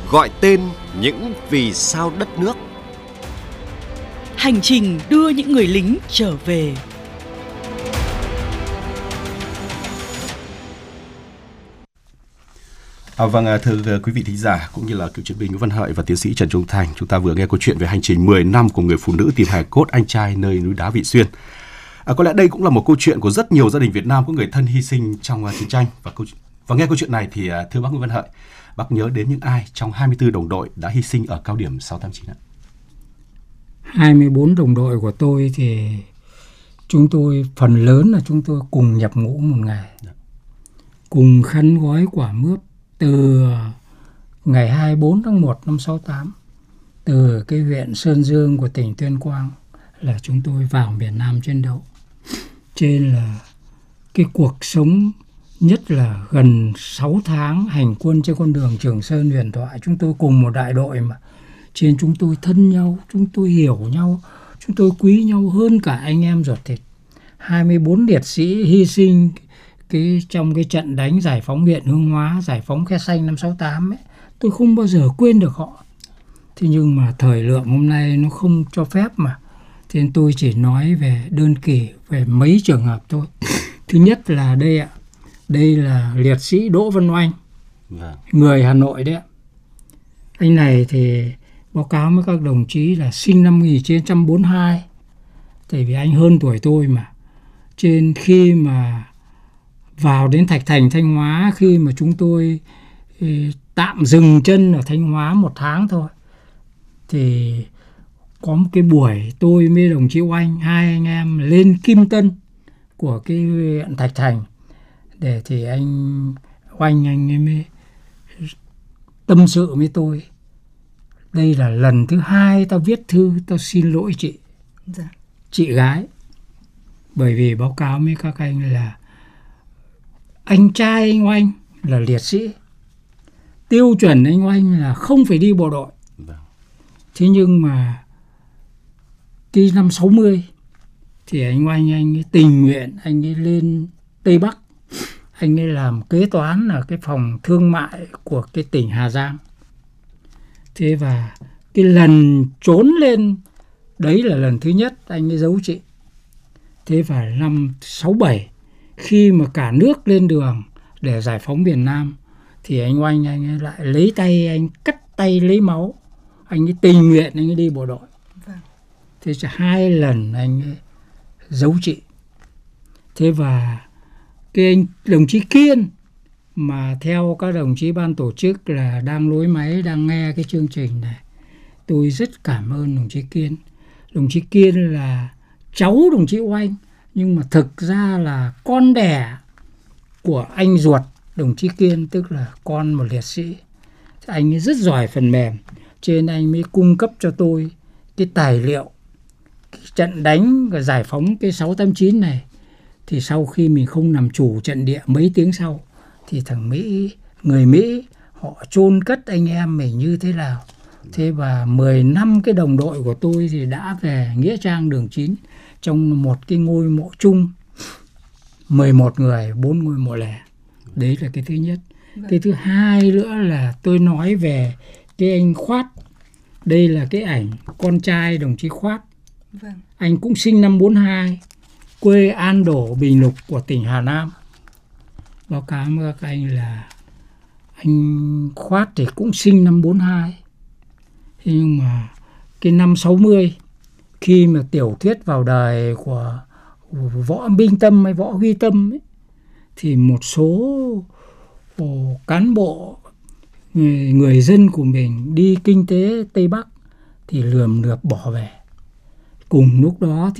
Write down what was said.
gọi tên những vì sao đất nước. Hành trình đưa những người lính trở về. Vâng, thưa quý vị thính giả cũng như là cựu chiến binh Nguyễn Văn Hợi và tiến sĩ Trần Trung Thành, chúng ta vừa nghe câu chuyện về hành trình 10 năm của người phụ nữ tìm hài cốt anh trai nơi núi đá Vị Xuyên. Có lẽ đây cũng là một câu chuyện của rất nhiều gia đình Việt Nam có người thân hy sinh trong chiến tranh. Và nghe câu chuyện này thì thưa bác Nguyễn Văn Hợi, bác nhớ đến những ai trong 24 đồng đội đã hy sinh ở cao điểm 689 ạ? 24 đồng đội của tôi thì chúng tôi phần lớn là chúng tôi cùng nhập ngũ một ngày, cùng khăn gói quả mướp từ ngày 24 tháng 1 năm 68, từ cái huyện Sơn Dương của tỉnh Tuyên Quang là chúng tôi vào miền Nam chiến đấu. Trên là cái cuộc sống, nhất là gần 6 tháng hành quân trên con đường Trường Sơn huyền thoại, chúng tôi cùng một đại đội mà. Trên chúng tôi thân nhau, chúng tôi hiểu nhau, chúng tôi quý nhau hơn cả anh em ruột thịt. 24 liệt sĩ hy sinh trong cái trận đánh giải phóng huyện Hương Hóa, giải phóng Khe Xanh năm 68 ấy, tôi không bao giờ quên được họ. Thế nhưng mà thời lượng hôm nay nó không cho phép mà. Thế nên tôi chỉ nói về đơn cử về mấy trường hợp thôi. Thứ nhất là đây ạ, đây là liệt sĩ Đỗ Văn Oanh, người Hà Nội đấy ạ. Anh này thì báo cáo với các đồng chí là sinh năm 1942, tại vì anh hơn tuổi tôi mà. Trên khi mà vào đến Thạch Thành, Thanh Hóa, khi mà chúng tôi tạm dừng chân ở Thanh Hóa 1 tháng thôi, thì có một cái buổi tôi với đồng chí Oanh, hai anh em lên Kim Tân của cái huyện Thạch Thành, để thì anh Oanh anh ấy mới tâm sự với tôi. Đây là lần thứ 2 tao viết thư tao xin lỗi chị, chị gái. Bởi vì báo cáo với các anh là anh trai anh Oanh là liệt sĩ, tiêu chuẩn anh Oanh là không phải đi bộ đội. Thế nhưng mà cái năm 60 thì anh Oanh anh ấy tình nguyện, anh ấy lên Tây Bắc, anh ấy làm kế toán ở cái phòng thương mại của cái tỉnh Hà Giang. Thế và cái lần trốn lên đấy là lần thứ nhất anh ấy giấu chị. Thế và năm 67 khi mà cả nước lên đường để giải phóng miền Nam thì anh Oanh anh ấy lại lấy tay, anh cắt tay lấy máu, anh ấy tình nguyện anh ấy đi bộ đội. Thế cho 2 lần anh ấy giấu chị. Thế và cái anh đồng chí Kiên mà theo các đồng chí ban tổ chức là đang nối máy, đang nghe cái chương trình này, tôi rất cảm ơn đồng chí Kiên. Đồng chí Kiên là cháu đồng chí Oanh, nhưng mà thực ra là con đẻ của anh ruột đồng chí Kiên, tức là con một liệt sĩ. Anh ấy rất giỏi phần mềm, cho nên anh mới cung cấp cho tôi cái tài liệu cái trận đánh và giải phóng cái 689 này. Thì sau khi mình không làm chủ trận địa mấy tiếng sau, thì thằng Mỹ, người Mỹ họ chôn cất anh em mình như thế nào. Thế và 10 năm cái đồng đội của tôi thì đã về Nghĩa Trang Đường 9 trong một cái ngôi mộ chung, 11 người, 4 ngôi mộ lẻ. Đấy là cái thứ nhất. Cái thứ hai nữa là tôi nói về cái anh Khoát. Đây là cái ảnh con trai đồng chí Khoát. Anh cũng sinh năm 42, quê An Đổ, Bình Lục của tỉnh Hà Nam. Báo cáo với các anh là anh Khoát thì cũng sinh năm 42. Thế nhưng mà cái năm 60 khi mà tiểu thuyết vào đời của Võ Minh Tâm hay Võ Huy Tâm ấy, thì một số cán bộ người dân của mình đi kinh tế Tây Bắc thì lườm lượp bỏ về. Cùng lúc đó thì